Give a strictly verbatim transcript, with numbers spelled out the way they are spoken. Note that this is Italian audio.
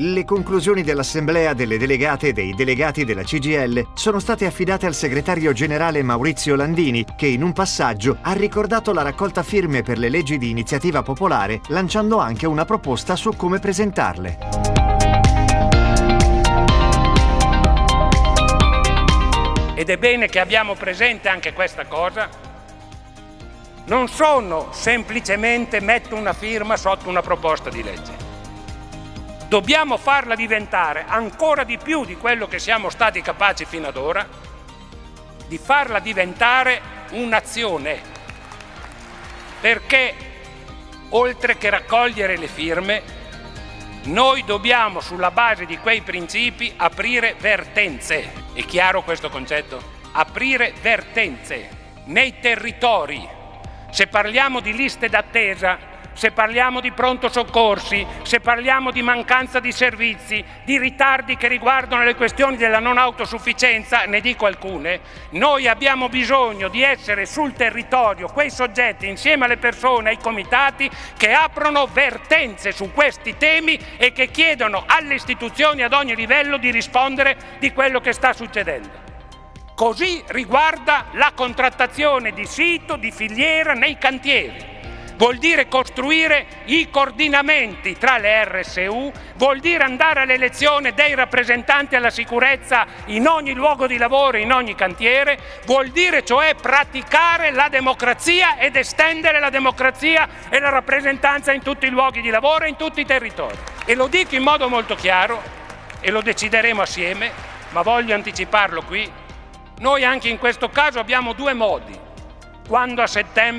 Le conclusioni dell'assemblea delle delegate e dei delegati della C G I L sono state affidate al segretario generale Maurizio Landini, che in un passaggio ha ricordato la raccolta firme per le leggi di iniziativa popolare, lanciando anche una proposta su come presentarle. Ed è bene che abbiamo presente anche questa cosa. Non sono semplicemente metto una firma sotto una proposta di legge. Dobbiamo farla diventare ancora di più di quello che siamo stati capaci fino ad ora, di farla diventare un'azione, perché oltre che raccogliere le firme, noi dobbiamo sulla base di quei principi aprire vertenze. È chiaro questo concetto? Aprire vertenze nei territori. Se parliamo di liste d'attesa, se parliamo di pronto soccorsi, se parliamo di mancanza di servizi, di ritardi che riguardano le questioni della non autosufficienza, ne dico alcune, noi abbiamo bisogno di essere sul territorio quei soggetti insieme alle persone, ai comitati, che aprono vertenze su questi temi e che chiedono alle istituzioni ad ogni livello di rispondere di quello che sta succedendo. Così riguarda la contrattazione di sito, di filiera nei cantieri. Vuol dire costruire i coordinamenti tra le R S U, vuol dire andare all'elezione dei rappresentanti alla sicurezza in ogni luogo di lavoro, in ogni cantiere, vuol dire cioè praticare la democrazia ed estendere la democrazia e la rappresentanza in tutti i luoghi di lavoro e in tutti i territori. E lo dico in modo molto chiaro, e lo decideremo assieme, ma voglio anticiparlo qui, noi anche in questo caso abbiamo due modi. Quando a settembre